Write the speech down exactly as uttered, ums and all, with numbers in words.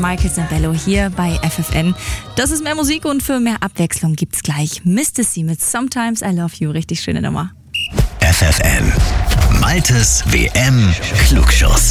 Michael Zambello hier bei F F N. Das ist mehr Musik und für mehr Abwechslung gibt's gleich Mister C mit Sometimes I Love You. Richtig schöne Nummer. F F N, Maltes W M Klugschuss.